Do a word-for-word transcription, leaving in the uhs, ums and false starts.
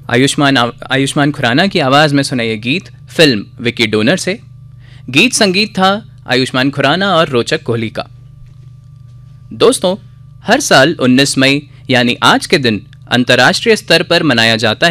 आयुष्मान आयुष्मान खुराना की आवाज़ में सुना ये गीत फिल्म विकी डोनर से। गीत संगीत था आयुष्मान खुराना और रोचक कोहली का। दोस्तों, हर साल उन्नीस मई यानी आज के दिन अंतर्राष्ट्रीय स्तर पर मनाया जाता है